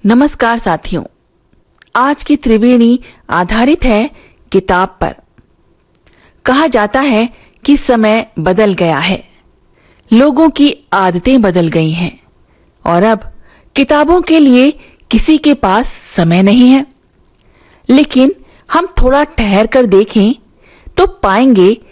नमस्कार साथियों, आज की त्रिवेणी आधारित है किताब पर। कहा जाता है कि समय बदल गया है, लोगों की आदतें बदल गई हैं और अब किताबों के लिए किसी के पास समय नहीं है। लेकिन हम थोड़ा ठहर कर देखें तो पाएंगे